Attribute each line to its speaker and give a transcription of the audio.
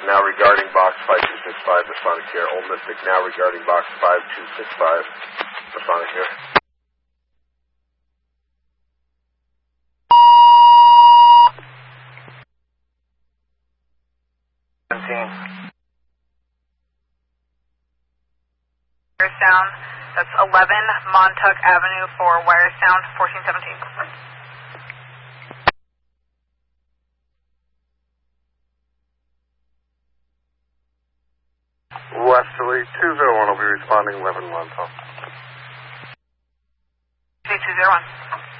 Speaker 1: now regarding box 5265, responding here. Old Mystic now regarding box 5265, responding here.
Speaker 2: Wire Sound, that's 11 Montauk Avenue for Wire Sound, 1417.
Speaker 1: Westerly 201 will be responding 11 Montauk.
Speaker 2: 201.